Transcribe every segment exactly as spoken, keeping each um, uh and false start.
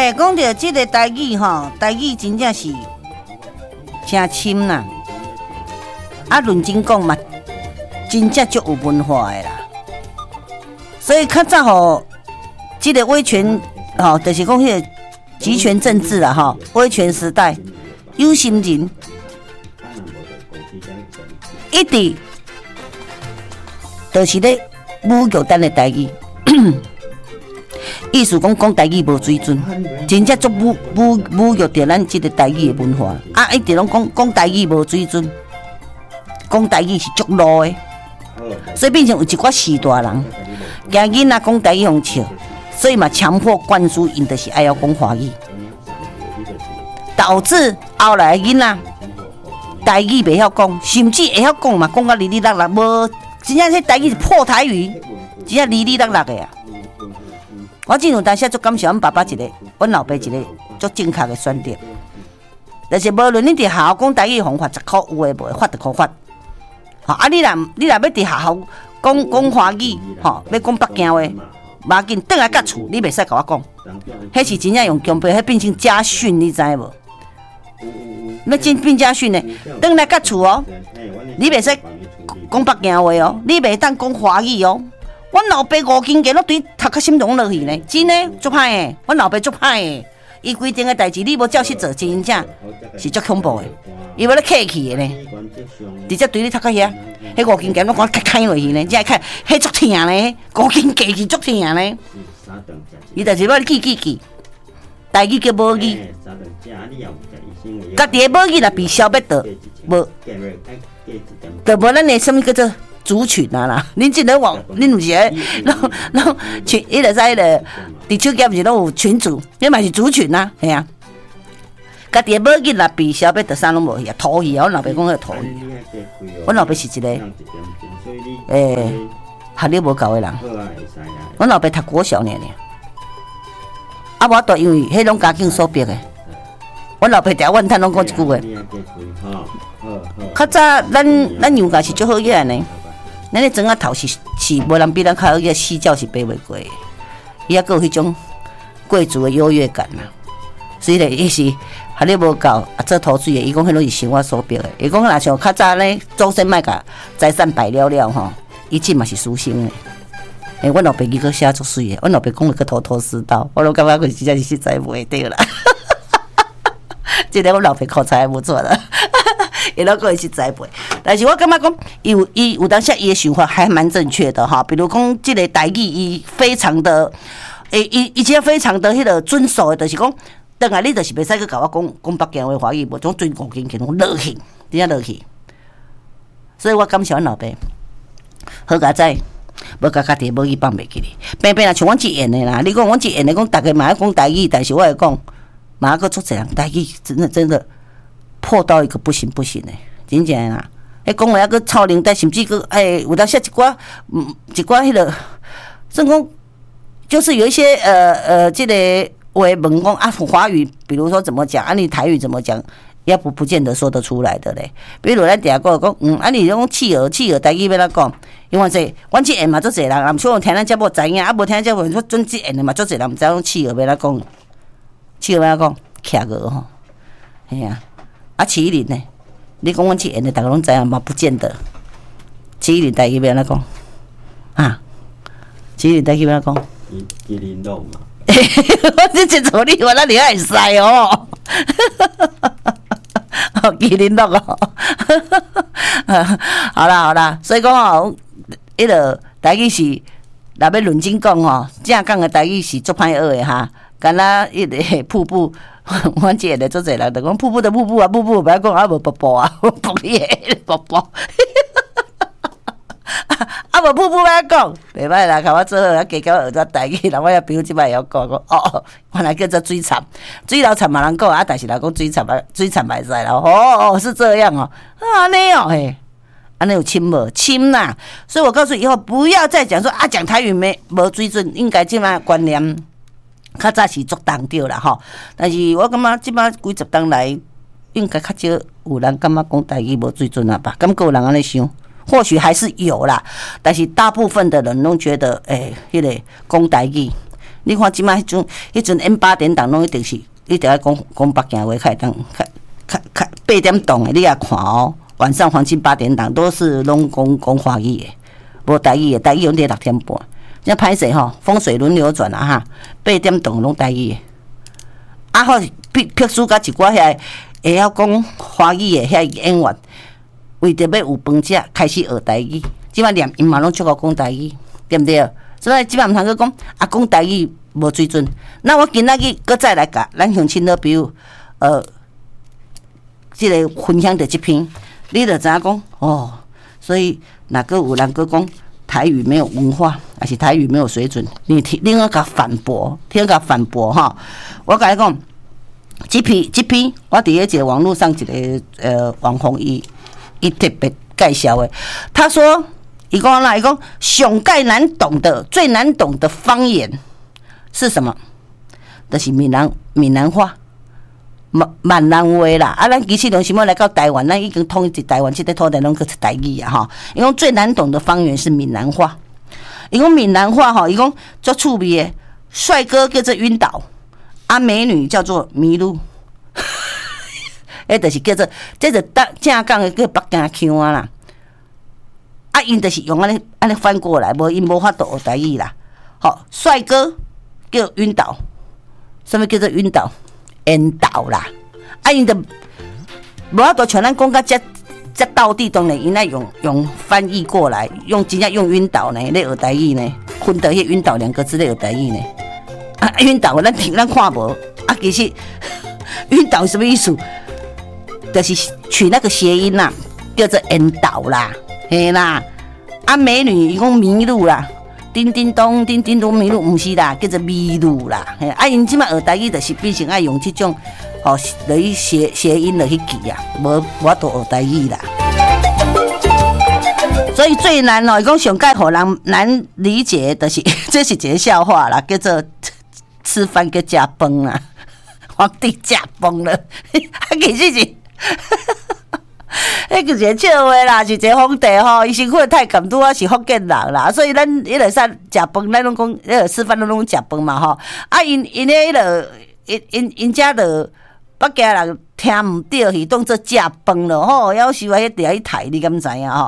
哎，讲到这个台语吼，台语真正是真深啦。啊，认真讲嘛，真正足有文化的啦。所以较早吼，这个威权吼，就是讲迄个集权政治啦吼，威权时代，有心人一直就是咧侮辱咱的台语。意思讲讲台语无水准，真正足侮侮侮辱着咱即个台语的文化。啊，一直拢讲讲台语无水准，讲台语是足路的，所以变成有一寡士大人惊囡仔讲台语互笑，所以嘛强迫灌输因就是爱要讲华语，导致后来囡仔台语袂晓讲，甚至会晓讲嘛，讲到哩哩啦啦，无真正迄台语是破台语，真正哩哩啦啦的啊。我真有当时足感谢阮爸爸一个，阮老爸一个足正确的选择，就是无论你伫学校讲台语方法十块有诶无，发就可发。吼啊，你若你若要伫学校讲讲华语，吼要讲北京话，无要紧，转来甲厝你袂使甲我讲，迄是真正用强迫，迄变成家训，你知无？要真变家训呢，转来甲厝哦，你袂使讲北京话哦，你袂当讲华语哦。阮老爸五斤鸡拢对头壳心痛落去呢，真诶，足歹诶。阮老爸足歹诶，伊规定诶代志你无照去做，真正是足恐怖诶。伊要咧客气诶呢，直接对你头壳遐，迄五斤鸡拢讲开开落去呢，只开，迄足疼呢，五斤鸡是足疼呢。伊就是要记记记，台语叫母语，家己诶母语若被消灭掉，无，就无咱诶什么叫做。族群啊啦，恁即个网，恁有时拢拢群，伊就在个伫手机毋是拢有群组，迄嘛是族群啊，系啊。家己母语若被消灭，就啥拢无去啊，土去啊！阮老爸讲迄土去，阮老爸是一个诶，学历无够诶人。阮老爸读国小尔尔，啊无都因为迄种家境所逼诶。阮老爸条阮摊拢讲一句话，较早咱咱娘家是足好嘢呢。咱咧庄仔头是是无人比咱较好个四角是爬袂过的，伊还佫有迄种贵族的优越感啦。所以咧，伊是学历无够，啊做土水的，伊讲迄拢是生活所逼的。伊讲若像较早咧，祖先莫甲财产败了了吼，伊即嘛是私生的。诶、欸，阮老爸伊佫写足水的，阮老爸讲的佫头头是道，我拢感觉佢真正是实在袂对啦。即个阮老爸口才还不错啦。伊拢讲伊是栽培，但是我感觉讲，伊有伊有当下伊的想法还蛮正确的哈。比如讲，这个台语伊非常的，诶，伊伊且非常的迄个遵守的，就是讲，等下你就是袂使去甲我讲讲北京话华语，无种准五斤斤拢落去，真正落去。所以我感谢阮老爸，好佳哉，无甲家己母语放袂记哩。偏偏啊像阮一演的啦，你讲阮一演的讲，大家嘛爱讲台语，但是我会讲，嘛还佫足侪人台语真的真的。破到一个不行不行的，真正啦！迄讲话还佫超龄，但甚至佫哎，有当写一寡，嗯，一寡迄个，甚至讲就是有一些呃呃，这个话问讲啊，华语，比如说怎么讲，啊你台语怎么讲，也不不见得说得出来的嘞。比如咱第个讲，嗯，啊你讲企鹅，企鹅台语要怎讲？因为这阮这下嘛做侪人，啊，毋像听咱节目知影，啊无听咱节目说准这下的嘛做侪人毋知讲企鹅要怎讲，企鹅要怎讲？徛鹅吼，嘿啊。啊，麒麟呢？你讲阮去演的，大家拢知影嘛？不见得。麒麟台语要安怎讲？啊，麒麟台语要安怎讲？麒麟肉嘛。我这这怎么你我那里爱塞哦？哦，麒麟肉哦。好啦好啦，所以讲哦，迄个台语是，若要认真讲哦，正讲的台语是足歹学的哈。敢若迄个瀑布。阮即个做侪人，就讲瀑布的瀑布啊，瀑布不要讲啊，无瀑布啊，瀑你的瀑布，啊无瀑布要讲，袂歹啦，甲我做好啊，加到学咗台语，人我遐朋友即摆会晓讲讲，哦，原来叫做水产，水流产嘛人讲啊，但是人讲水产啊，水产袂使啦，哦哦是这样哦，啊安尼哦嘿，安尼有亲无亲啦，所以我告诉你以后不要再讲说啊，讲台语没无水准，应该即摆观念。较早是足重着啦吼，但是我感觉即摆几十年来，应该较少有人感觉讲台语无水准啊吧？敢有人安尼想？或许还是有啦，但是大部分的人拢觉得，诶、欸，迄、那个讲台语你看即摆迄阵迄阵 N 八点档拢一定是，你着爱讲讲北京话，较当较较较八点档的，你也看哦。晚上黄金八点档都是拢讲讲华语的，无台语的，台语用伫六点半。这歹势吼，风水轮流转啊哈，八点档拢台语的。啊好，辟辟书甲一寡遐会晓讲华语的遐演员，为着要有饭食，开始学台语。即摆连因嘛拢足够讲台语，对不对？所以即摆毋通去讲啊，讲台语无水准。那我今仔日搁再来甲咱乡亲好朋友，呃，即、這个分享的这篇。你就知影讲哦，所以哪个有人个讲台语没有文化，还是台语没有水准？你听，你要甲反驳，听甲反驳哈！我甲你讲，这篇这篇我伫一个网络上一个呃网红伊伊特别介绍的，他说伊讲啦，伊讲上盖难懂的最难懂的方言是什么？就是闽南闽南话。闽南话啦，啊，咱其实拢想要来到台湾，咱已经统一台湾，这个土地拢去台语啊，哈。伊讲最难懂的方言是闽南话，伊讲闽南话吼，伊讲足趣味的，帅哥叫做晕倒，啊，美女叫做迷路，迄就是叫做，这就正正讲的叫北京腔啊啦。啊，因就是用安尼安尼翻过来，无因无法度学台语啦。好，帅哥叫晕倒，什么叫做晕倒？晕倒啦！啊，因着无法度像咱讲甲遮遮道地，当然因爱用用翻译过来，用真正用晕倒呢，咧学台语呢，混得迄晕倒两个字咧学台语呢。啊，晕倒咱听咱看无，啊，其实晕倒什么意思？就是取那个谐音啦，叫做晕倒啦，嘿啦。啊，美女伊讲迷路啦。叮叮咚，叮叮咚，迷路唔是啦，叫做迷路啦。啊，因即摆学台语就是变成爱用这种哦，来去谐谐音来去记啊，无无法度学台语啦。所以最难哦，伊讲上盖互人难理解的是，这是一个笑话啦，叫做吃饭叫食饭啦，皇帝食饭了，啊，其实是。迄个是笑话啦，是一个皇帝吼，伊身躯太监拄啊是福建人啦，所以咱迄个说食饭，咱拢讲迄个吃饭拢拢食饭嘛吼。啊，因因迄个因因因遮着北京人听毋着，是当做食饭咯吼，夭寿啊，迄地去抬，你敢知影吼？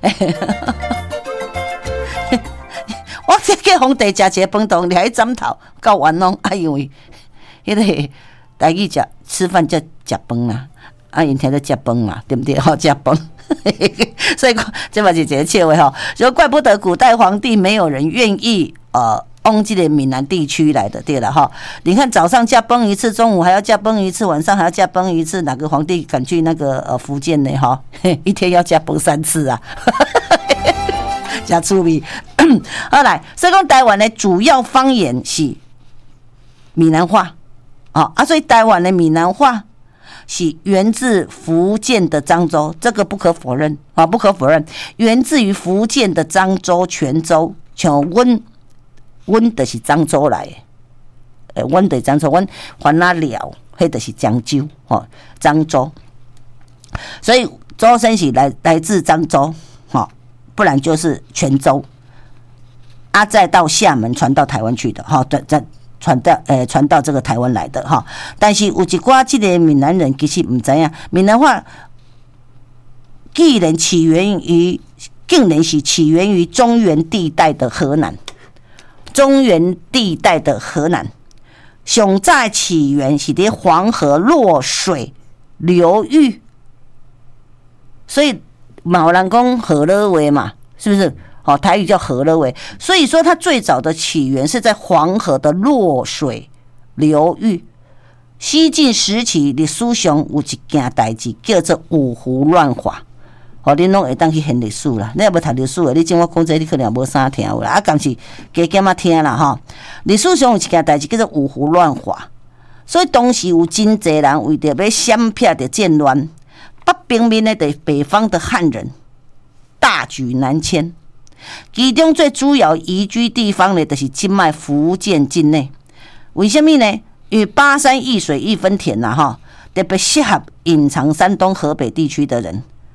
我这个皇帝食一个饭堂，你还枕头到完拢，啊，因为迄个台语食吃饭叫食饭啦。啊，因听到食饭嘛，对不对？吼，食饭，所以这嘛是一个笑话吼。就怪不得古代皇帝没有人愿意呃往这个闽南地区来的，对了哈。你看早上驾崩一次，中午还要驾崩一次，晚上还要驾崩一次，哪个皇帝敢去那个呃福建呢？哈，一天要驾崩三次啊，真趣味。好来，所以讲台湾的主要方言是闽南话，哦啊，所以台湾的闽南话。是源自福建的漳州，这个不可否认啊，不可否认，源自于福建的漳州、泉州，像阮，阮就是漳州来的，诶，阮就是漳州，阮番仔寮，迄就是漳州，吼，漳州，所以周深是来来自漳州，吼，不然就是泉州，啊，再到厦门传到台湾去的，哈，对，在。传到诶，传到这个台湾来的哈，但是有一寡这个闽南人其实唔知影，闽南话既然起源于，竟然是起源于中原地带的河南，中原地带的河南，上早起源是伫黄河落水流域，所以嘛有人讲河洛话嘛，是不是？哦，台语叫河洛话，所以说它最早的起源是在黄河的落水流域。西晋时期历史上有一件代志叫做五胡乱华，哦，恁拢会当去现历史啦。你若无读历史的，你听我讲这，你可能无啥听有啦。啊，敢是加减啊听啦吼。历史上有一件代志叫做五胡乱华，所以当时有真侪人为着要闪避着战乱，北平面的北方的汉人大举南迁。其中最主要移居地方呢，就是今麦福建境内。为什么呢？因为巴山易水一分田呐，哈，特别适合隐藏山东、河北地区的人。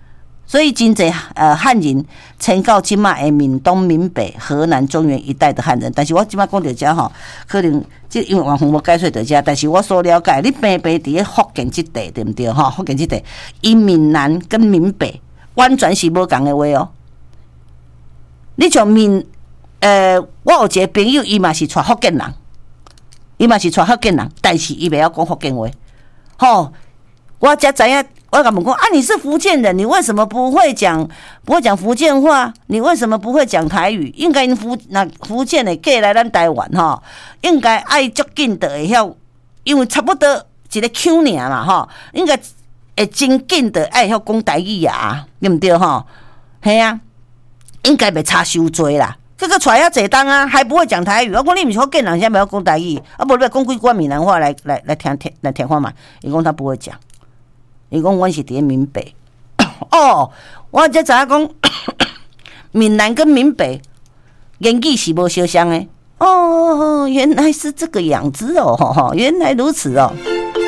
所以真侪呃汉人迁到即马的闽东、闽北、河南、中原一带的汉人，但是我即马讲到遮吼，可能即因为王宏无解说到遮，但是我所了解，你平平伫咧福建即地对毋对吼？福建即地，伊闽南跟闽北完全是无共的话哦。你像闽呃，我有一个朋友，伊嘛是带福建人，伊嘛是带福建人，但是伊袂晓讲福建话，吼。我才知影，我甲问讲啊，你是福建人，你为什么不会讲不会讲福建话？你为什么不会讲台语？应该福那福建的过来咱台湾吼，应该爱足紧的会晓，因为差不多一个腔尔嘛吼，应该会真紧的爱晓讲台语啊，对毋对吼？系啊，应该袂差伤多啦。这个带遐济当啊，还不会讲台语。我讲你毋是福建人，现在袂晓讲台语，啊，无你来讲几句闽南话来来来听听来听看嘛。伊讲他不会讲。伊讲阮是伫闽北，哦，我才知影讲闽南跟闽北言语是无相像的。哦，原来是这个样子哦，原来如此哦。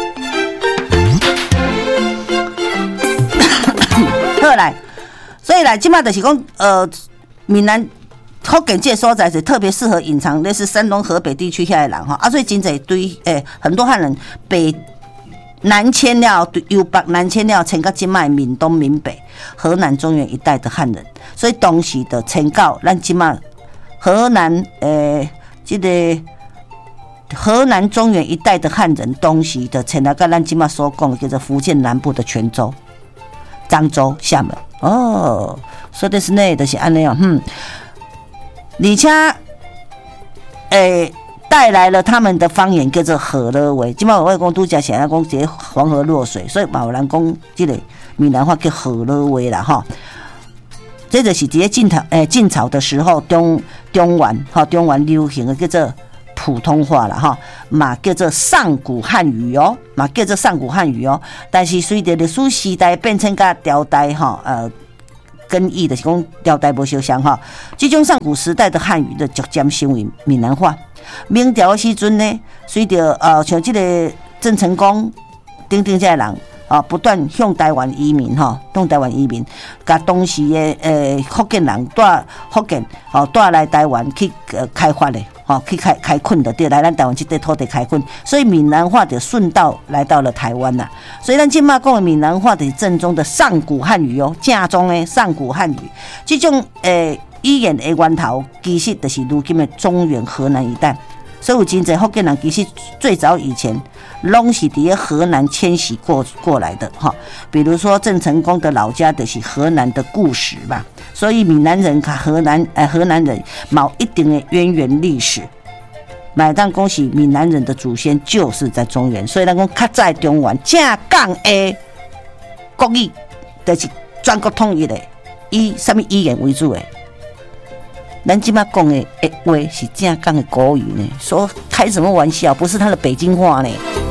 好来，所以来，即马就是讲，呃，闽南福建这个所在是特别适合隐藏类似山东、河北地区遐的人哈，啊，所以真侪对诶、欸，很多汉人北。南迁了，由北南迁了，迁到即卖闽东、闽北、河南、中原一带的汉人，所以当时的迁到咱即卖河南诶，这个河南中原一带的汉人，当时的迁到咱即卖所讲叫做福建南部的泉州、漳州、厦门。哦，所以就是呢，就是安尼哦，嗯，而且诶。带来了他们的方言叫做河勒话，即摆我讲拄则想要讲这黄河落水，所以嘛有人讲这个闽南话叫河勒话啦吼。这就是伫咧晋朝诶晋朝的时候，中中原哈中原流行的叫做普通话啦哈，嘛叫做上古汉语哦，嘛叫做上古汉语哦。但是随着历史时代变迁甲朝代哈呃。跟意的是讲朝代无相像哈，这种上古时代的汉语的逐渐成为闽南话。明朝的时阵呢，随着呃像这个郑成功等等这些人啊，不断向台湾移民哈，向台湾移民，甲当时的呃福建人带福建哦带来台湾去呃开发的。哦，去开开垦的，对，来咱台湾这块土地开垦，所以闽南话就顺道来到了台湾啦。所以咱今嘛讲的闽南话就是正宗的上古汉语哦，正宗的上古汉语。这种诶语言的源头，其实就是如今的中原河南一带。所以有真侪福建人其实最早以前拢是伫河南迁徙过过来的哈。比如说郑成功的老家就是河南的固始嘛。所以闽南人和河南呃河南人冇一定的渊源历史，买当恭喜闽南人的祖先就是在中原，所以咱讲较早中原正港的国语，就是全国统一的，以什么语言为主的？咱即马讲的话是正港的国语呢，说开什么玩笑？不是他的北京话呢。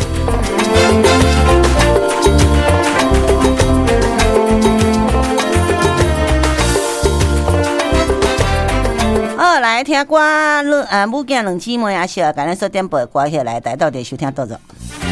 好，来听歌，呃，母囝两姊妹也是，赶紧说点播歌下来，带到底收听到着。